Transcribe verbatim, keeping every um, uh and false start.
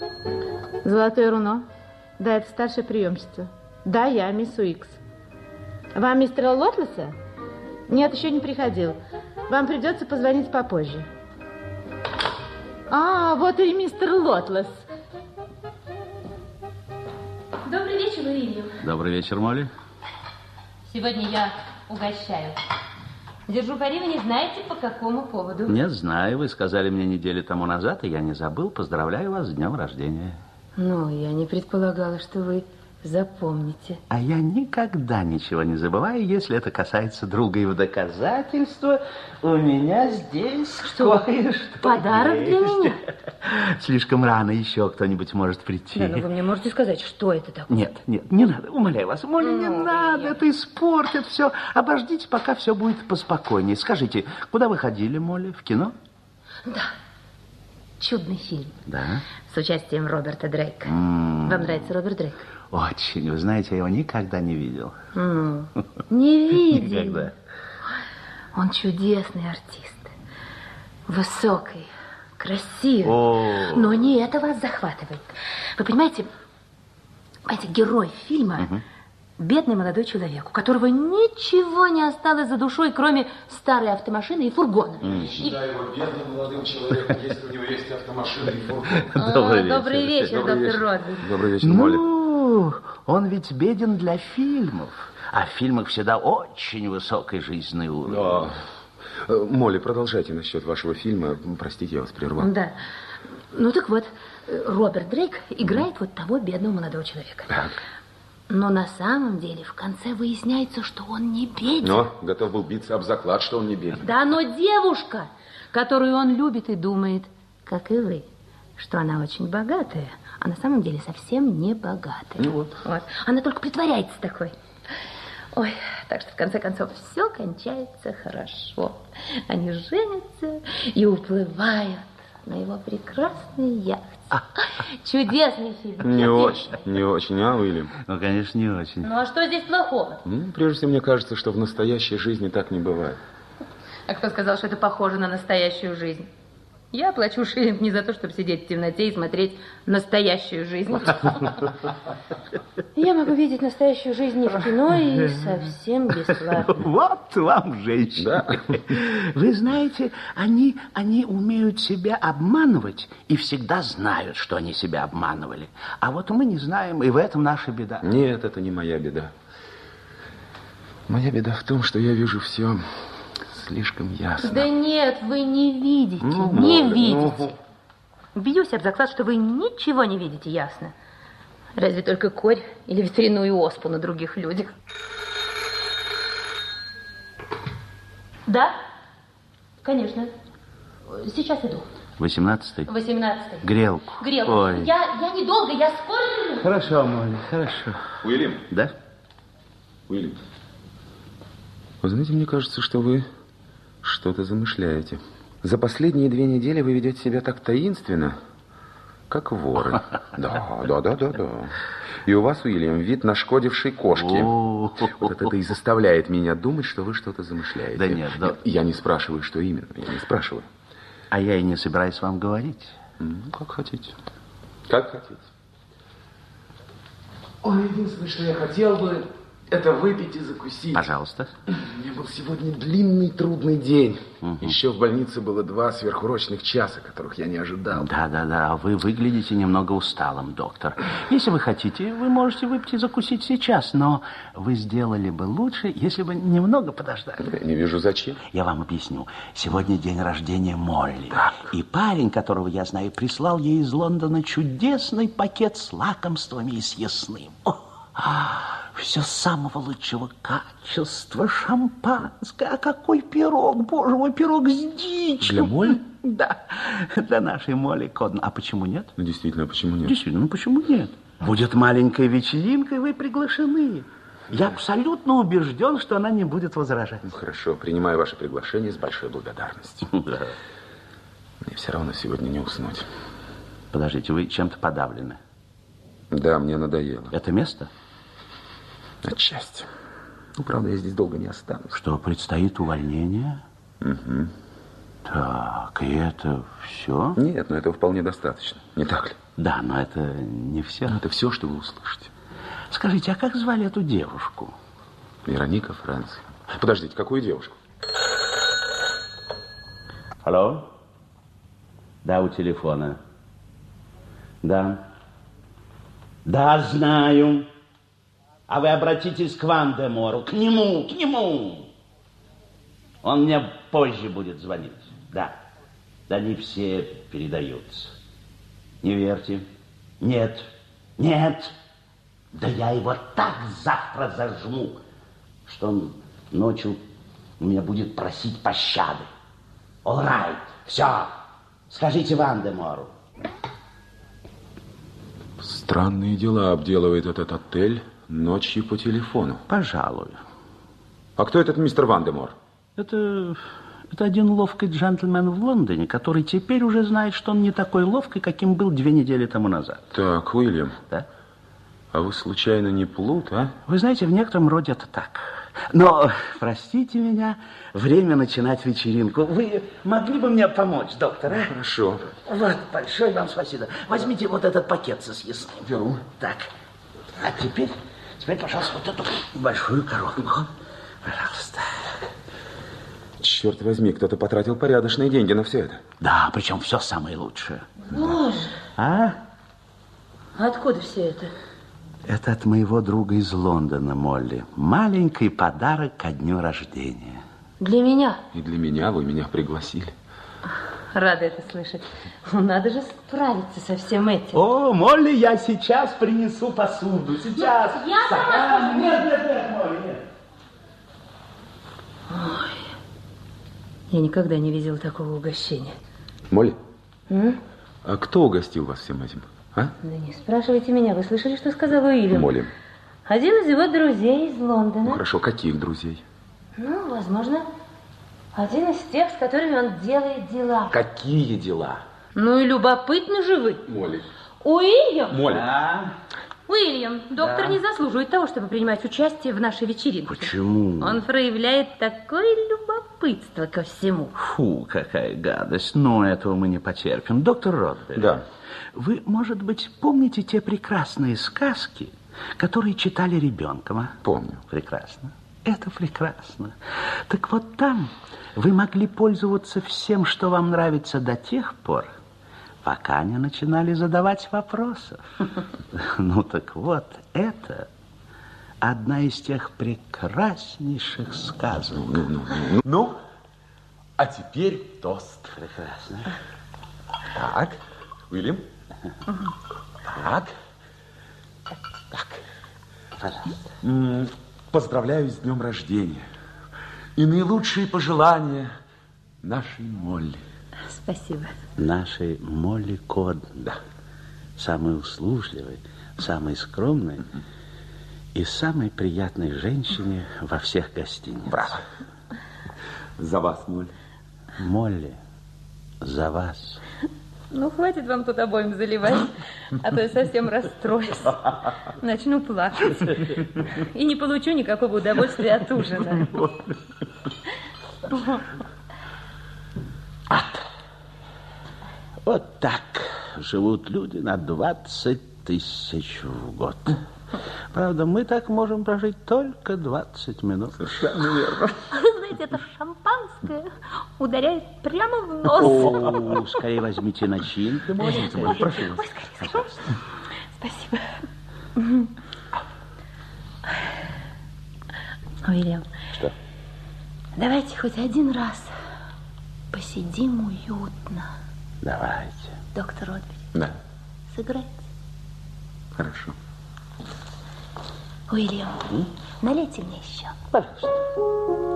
Золотое руно. Да, это старшая приемщица. Да, я, мисс Уикс. Вам мистера Лотлеса? Нет, еще не приходил. Вам придется позвонить попозже. А, вот и мистер Лотлес. Добрый вечер, Уильям. Добрый вечер, Молли. Сегодня я угощаю. Держу пари, вы не знаете, по какому поводу. Не знаю, вы сказали мне неделю тому назад, и я не забыл. Поздравляю вас с днем рождения. Ну, я не предполагала, что вы запомните. А я никогда ничего не забываю, если это касается друга. И в доказательство у меня здесь что? Кое-что Подарок есть. для меня? Слишком рано, еще кто-нибудь может прийти. Да, ну вы мне можете сказать, что это такое? Нет, нет, не надо, умоляю вас, Молли, не Ну, надо, нет. это испортит все. Обождите, пока все будет поспокойнее. Скажите, куда вы ходили, Молли, в кино? Да, чудный фильм. Да. С участием Роберта Дрейка. М. Вам нравится Роберт Дрейк? Очень. Вы знаете, я его никогда не видел. М, Не видел. Никогда. Он чудесный артист. Высокий, красивый. О. Но не это вас захватывает. Вы понимаете, понимаете, герой фильма бедный молодой человек, у которого ничего не осталось за душой, кроме старой автомашины и фургона. Не считаю его бедным молодым человеком, если у него есть автомашина и фургон. Добрый вечер. Добрый вечер, Добрый доктор вечер. Родвин. Добрый вечер, Молли. Ну, он ведь беден для фильмов. А в фильмах всегда очень высокий жизненный уровень. Да. Э, Молли, продолжайте насчет вашего фильма. Простите, я вас прервал. Да. Ну так вот, Роберт Дрейк играет вот того бедного молодого человека. Так. Но на самом деле в конце выясняется, что он не беден. Но готов был биться об заклад, что он не беден. Да, но девушка, которую он любит и думает, как и вы, что она очень богатая, а на самом деле совсем не богатая. Ну вот. Вот. Она только притворяется такой. Ой, так что в конце концов все кончается хорошо. Они женятся и уплывают на его прекрасной яхте. Чудесный фильм. Не очень, не очень, а, Уильям? Ну, конечно, не очень. Ну, а что здесь плохого? Ну, прежде всего, мне кажется, что в настоящей жизни так не бывает. А кто сказал, что это похоже на настоящую жизнь? Я плачу шиллинг не за то, чтобы сидеть в темноте и смотреть настоящую жизнь. Я могу видеть настоящую жизнь и в кино, и совсем бесплатно. Вот вам женщина. Да. Вы знаете, они, они умеют себя обманывать и всегда знают, что они себя обманывали. А вот мы не знаем, и в этом наша беда. Нет, это не моя беда. Моя беда в том, что я вижу все слишком ясно. Да нет, вы не видите, Ну, не Молли, видите. Бьюсь об заклад, что вы ничего не видите ясно. Разве только корь или ветряную оспу на других людях. Да? Конечно. Сейчас иду. Восемнадцатый. Восемнадцатый. Грелку. Грелку. Ой. Я, я недолго, я скоро вернусь. Хорошо, Молли, хорошо. Уильям? Да? Уильям. Вы знаете, мне кажется, что вы что-то замышляете. За последние две недели вы ведете себя так таинственно, как воры. Да, да, да, да, да. И у вас, Уильям, вид нашкодившей кошки. О. Вот это и заставляет меня думать, что вы что-то замышляете. Да нет, да. Я не спрашиваю, что именно. Я не спрашиваю. А я и не собираюсь вам говорить. Ну, как хотите. Как хотите. Ой, единственное, что я хотел бы, это выпить и закусить. Пожалуйста. У меня был сегодня длинный, трудный день. Угу. Еще в больнице было два сверхурочных часа, которых я не ожидал. Да-да-да, вы выглядите немного усталым, доктор. Если вы хотите, вы можете выпить и закусить сейчас, но вы сделали бы лучше, если бы немного подождали. Я не вижу, зачем. Я вам объясню. Сегодня день рождения Молли. Так. И парень, которого я знаю, прислал ей из Лондона чудесный пакет с лакомствами и съестным. О, все самого лучшего качества, шампанское. А какой пирог, боже мой, пирог с дичью. Для Молли? Да, для нашей Молли Кодн. А почему нет? Ну, действительно, почему нет? Действительно, ну почему нет? Будет маленькая вечеринка, и вы приглашены. Я абсолютно убежден, что она не будет возражать. Ну, хорошо, принимаю ваше приглашение с большой благодарностью. Да. Мне все равно сегодня не уснуть. Подождите, вы чем-то подавлены? Да, мне надоело. Это место? Отчасти. Ну, правда, я здесь долго не останусь. Что, предстоит увольнение? Угу. Так, и это все? Нет, но этого вполне достаточно. Не так ли? Да, но это не все. Это все, что вы услышите. Скажите, а как звали эту девушку? Вероника Франц. Подождите, какую девушку? Алло? Да, у телефона. Да. Да, знаю. А вы обратитесь к Ван-де-Мору. К нему, к нему. Он мне позже будет звонить. Да. Да не все передаются. Не верьте. Нет. Нет. Да я его так завтра зажму, что он ночью у меня будет просить пощады. All right. Все. Скажите Ван-де-Мору. Странные дела обделывает этот отель ночью по телефону. Пожалуй. А кто этот мистер Ван-де-Мор? Это, это один ловкий джентльмен в Лондоне, который теперь уже знает, что он не такой ловкий, каким был две недели тому назад. Так, Уильям. Да? А вы случайно не плут, а? Вы знаете, в некотором роде это так. Но, простите меня, время начинать вечеринку. Вы могли бы мне помочь, доктор, а? Хорошо. Вот, большое вам спасибо. Возьмите вот этот пакет со съестным. Беру. Так, а теперь, теперь, пожалуйста, вот эту большую коробку. Пожалуйста. Черт возьми, кто-то потратил порядочные деньги на все это. Да, причем все самое лучшее. Боже, А? а откуда все это? Это от моего друга из Лондона, Молли. Маленький подарок ко дню рождения. Для меня? И для меня вы меня пригласили. Рада это слышать. Надо же справиться со всем этим. О, Молли, я сейчас принесу посуду. Сейчас. Я сама. Нет, нет, нет, Молли, нет. Ой, я никогда не видела такого угощения. Молли, М? а кто угостил вас всем этим? А? Да не спрашивайте меня, вы слышали, что сказал Уильям? Молли. Один из его друзей из Лондона. Ну, хорошо, каких друзей? Ну, возможно, один из тех, с которыми он делает дела. Какие дела? Ну и любопытны же вы. Молли. Уильям! Молли. Да? Уильям, доктор Да. не заслуживает того, чтобы принимать участие в нашей вечеринке. Почему? Он проявляет такое любопытство ко всему. Фу, какая гадость. Но этого мы не потерпим. Доктор Ротбери. Да. Вы, может быть, помните те прекрасные сказки, которые читали ребенком, а? Помню. Прекрасно. Это прекрасно. Так вот там вы могли пользоваться всем, что вам нравится до тех пор, пока не начинали задавать вопросов. Ну так вот, это одна из тех прекраснейших сказок. Ну, ну, ну. Ну, а теперь тост. Прекрасно. Так, Уильям. Так. Так. Пожалуйста. М, Поздравляю с днем рождения. И наилучшие пожелания нашей Молли. Спасибо. Нашей Молли Коден. Да. Самой услужливой, самой скромной и самой приятной женщине во всех гостиницах. Браво. За вас, Молли. Молли, за вас. Ну, хватит вам тут обоим заливать, а то я совсем расстроюсь. Начну плакать. И не получу никакого удовольствия от ужина. Вот так живут люди на двадцать тысяч в год. Правда, мы так можем прожить только двадцать минут. Совершенно верно. Вы знаете, это шампанское ударяет прямо в нос. О, скорее возьмите начинку. Молли. Прошу вас. Пожалуйста. Спасибо. Уильям, Что? давайте хоть один раз посидим уютно. Давайте. Доктор Ротбери, Да, сыграйте. хорошо. Уильям, налейте мне еще. Пожалуйста.